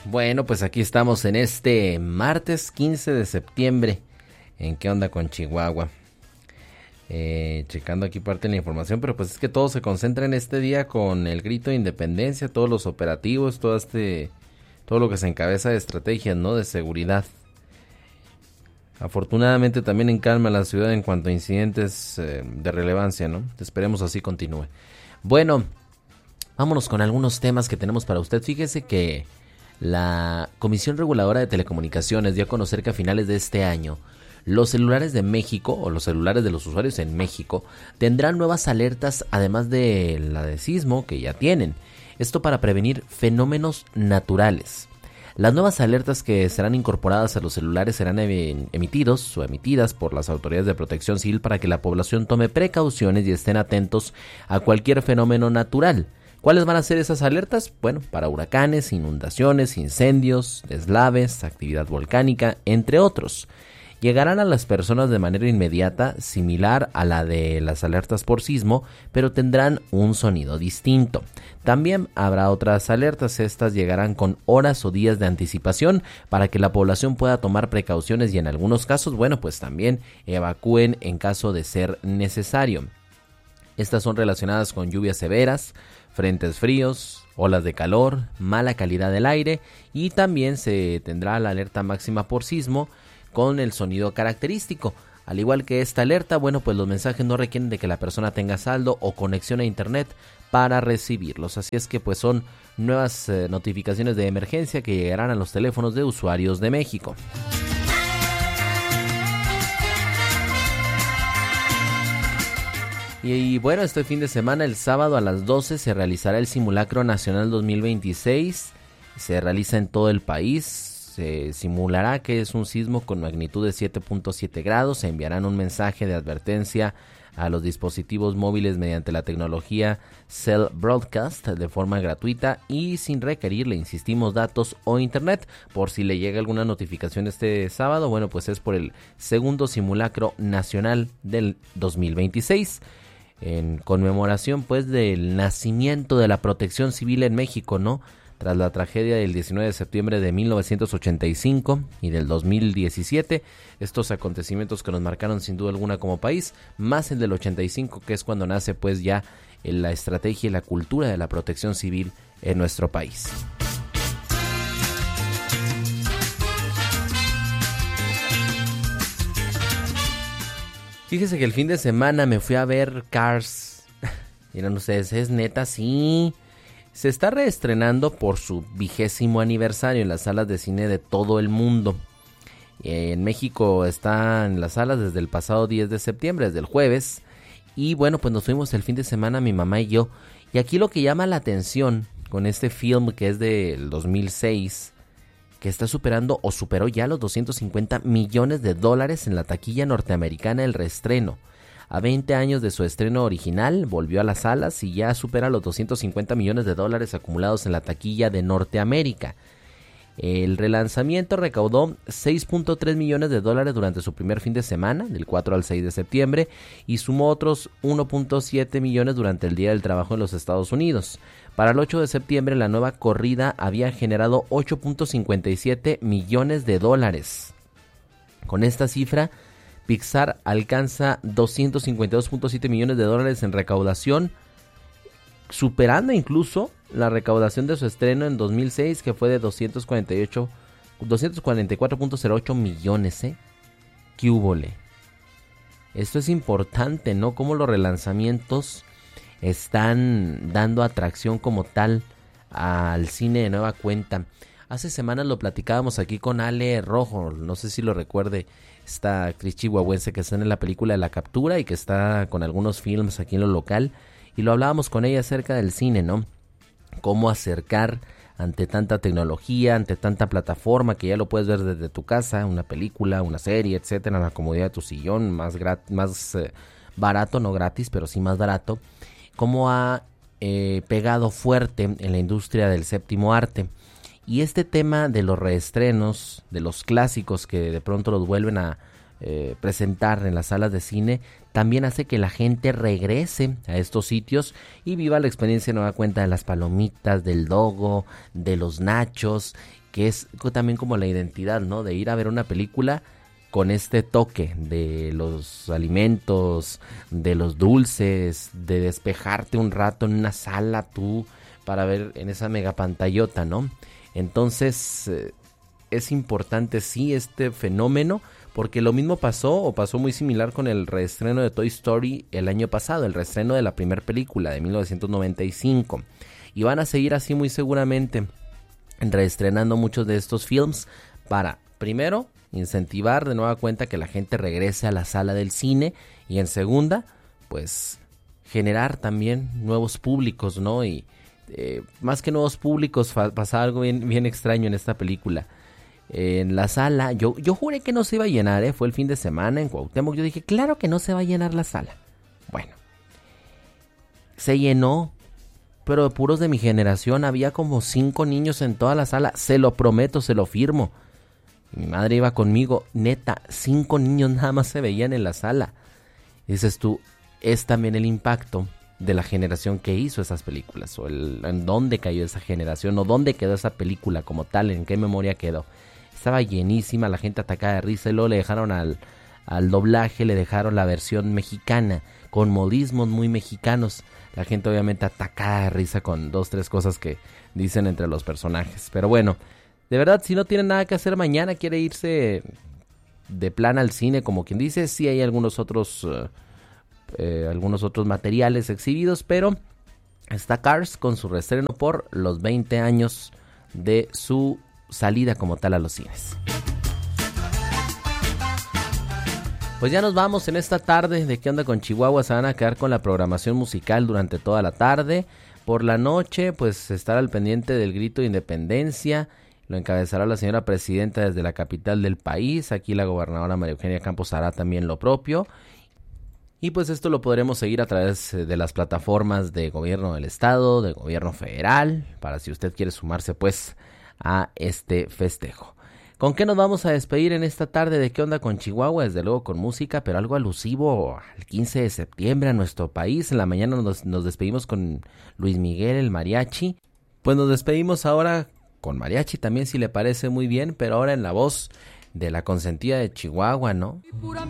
Bueno, pues aquí estamos en este martes 15 de septiembre. ¿En qué onda con Chihuahua? Checando aquí parte de la información, pero pues es que todo se concentra en este día con el grito de independencia, todos los operativos, todo lo que se encabeza de estrategias, ¿no? De seguridad. Afortunadamente también en calma la ciudad en cuanto a incidentes de relevancia, ¿no? Esperemos así continúe. Bueno, vámonos con algunos temas que tenemos para usted. Fíjese que la Comisión Reguladora de Telecomunicaciones dio a conocer que a finales de este año los celulares de México o los celulares de los usuarios en México tendrán nuevas alertas además de la de sismo que ya tienen. Esto para prevenir fenómenos naturales. Las nuevas alertas que serán incorporadas a los celulares serán emitidos o emitidas por las autoridades de protección civil para que la población tome precauciones y estén atentos a cualquier fenómeno natural. ¿Cuáles van a ser esas alertas? Bueno, para huracanes, inundaciones, incendios, deslaves, actividad volcánica, entre otros. Llegarán a las personas de manera inmediata, similar a la de las alertas por sismo, pero tendrán un sonido distinto. También habrá otras alertas, estas llegarán con horas o días de anticipación para que la población pueda tomar precauciones y en algunos casos, bueno, pues también evacúen en caso de ser necesario. Estas son relacionadas con lluvias severas, frentes fríos, olas de calor, mala calidad del aire y también se tendrá la alerta máxima por sismo con el sonido característico. Al igual que esta alerta, bueno, pues los mensajes no requieren de que la persona tenga saldo o conexión a internet para recibirlos. Así es que pues son nuevas notificaciones de emergencia que llegarán a los teléfonos de usuarios de México. Y bueno, este fin de semana, el sábado a las 12, se realizará el Simulacro Nacional 2026. Se realiza en todo el país. Se simulará que es un sismo con magnitud de 7.7 grados. Se enviarán un mensaje de advertencia a los dispositivos móviles mediante la tecnología Cell Broadcast de forma gratuita y sin requerir, le insistimos, datos o internet. Por si le llega alguna notificación este sábado, bueno, pues es por el segundo Simulacro Nacional del 2026. En conmemoración pues del nacimiento de la protección civil en México, ¿no? Tras la tragedia del 19 de septiembre de 1985 y del 2017, estos acontecimientos que nos marcaron sin duda alguna como país, más el del 85, que es cuando nace pues ya la estrategia y la cultura de la protección civil en nuestro país. Fíjese que el fin de semana me fui a ver Cars. Miren ustedes, ¿es neta? Sí. Se está reestrenando por su 20º aniversario en las salas de cine de todo el mundo. En México está en las salas desde el pasado 10 de septiembre, desde el jueves. Y bueno, pues nos fuimos el fin de semana mi mamá y yo. Y aquí lo que llama la atención con este film que es del 2006, que está superando o superó ya los $250 millones en la taquilla norteamericana el reestreno. A 20 años de su estreno original, volvió a las salas y ya supera los $250 millones acumulados en la taquilla de Norteamérica. El relanzamiento recaudó $6.3 millones durante su primer fin de semana, del 4 al 6 de septiembre, y sumó otros 1.7 millones durante el Día del Trabajo en los Estados Unidos. Para el 8 de septiembre, la nueva corrida había generado $8.57 millones. Con esta cifra, Pixar alcanza $252.7 millones en recaudación, superando incluso la recaudación de su estreno en 2006, que fue de 244.08 millones. ¿Qué húbole? Esto es importante, ¿no? Cómo los relanzamientos están dando atracción como tal al cine de nueva cuenta. Hace semanas lo platicábamos aquí con Ale Rojo, no sé si lo recuerde, esta actriz chihuahuense que está en la película de La Captura y que está con algunos films aquí en lo local, y lo hablábamos con ella acerca del cine, ¿no? Cómo acercar ante tanta tecnología, ante tanta plataforma que ya lo puedes ver desde tu casa, una película, una serie, etcétera, en la comodidad de tu sillón, más barato, no gratis, pero sí más barato. Cómo ha pegado fuerte en la industria del séptimo arte. Y este tema de los reestrenos, de los clásicos que de pronto los vuelven a presentar en las salas de cine, también hace que la gente regrese a estos sitios y viva la experiencia de nueva cuenta de las palomitas, del dogo, de los nachos, que es también como la identidad, ¿no? De ir a ver una película con este toque de los alimentos, de los dulces, de despejarte un rato en una sala tú para ver en esa mega pantallota, ¿no? Entonces es importante sí este fenómeno, porque lo mismo pasó muy similar con el reestreno de Toy Story el año pasado, el reestreno de la primera película de 1995, y van a seguir así muy seguramente reestrenando muchos de estos films para, primero, incentivar de nueva cuenta que la gente regrese a la sala del cine, y en segunda, pues generar también nuevos públicos, ¿no? Y más que nuevos públicos, pasa algo bien extraño en esta película. En la sala, yo juré que no se iba a llenar, fue el fin de semana en Cuauhtémoc, yo dije, claro que no se va a llenar la sala. Bueno, se llenó, pero de puros de mi generación, había como 5 niños en toda la sala, se lo prometo, se lo firmo. Mi madre iba conmigo, neta, 5 niños nada más se veían en la sala. Y dices tú, es también el impacto de la generación que hizo esas películas, o en dónde cayó esa generación, o dónde quedó esa película como tal, en qué memoria quedó. Estaba llenísima, la gente atacada de risa, y luego le dejaron al doblaje, le dejaron la versión mexicana, con modismos muy mexicanos. La gente obviamente atacada de risa con 2-3 cosas que dicen entre los personajes. Pero bueno, de verdad, si no tiene nada que hacer mañana, quiere irse de plan al cine, como quien dice, sí hay algunos otros materiales exhibidos, pero está Cars con su reestreno por los 20 años de su salida como tal a los cines. Pues ya nos vamos en esta tarde de ¿Qué onda con Chihuahua? Se van a quedar con la programación musical durante toda la tarde. Por la noche, pues estar al pendiente del grito de independencia. Lo encabezará la señora presidenta desde la capital del país. Aquí la gobernadora María Eugenia Campos hará también lo propio. Y pues esto lo podremos seguir a través de las plataformas de gobierno del estado, de gobierno federal, para si usted quiere sumarse pues a este festejo. ¿Con qué nos vamos a despedir en esta tarde de ¿Qué onda con Chihuahua? Desde luego con música, pero algo alusivo al 15 de septiembre a nuestro país. En la mañana nos despedimos con Luis Miguel, el mariachi. Pues nos despedimos ahora con mariachi también, si le parece muy bien, pero ahora en la voz de la consentida de Chihuahua, ¿no?